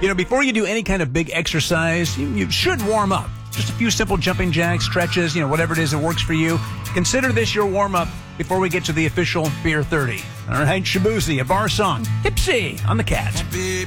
Before you do any kind of big exercise, you should warm up. Just a few simple jumping jacks, stretches, whatever it is that works for you. Consider this your warm-up before we get to the official Beer 30. All right, Shabuzi, a bar song. Tipsy on the Cat.